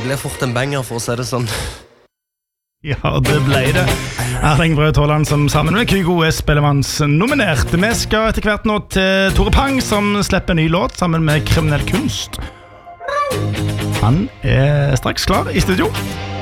ble fort en banger, for å si det sånn. Ja, det ble det. Erling Braut Haaland som sammen med Kygo er spellemannsnominert. Vi skal etter hvert nå til Tore Pang, som slipper en ny låt sammen med Kriminell Kunst. Han er straks klar i studio.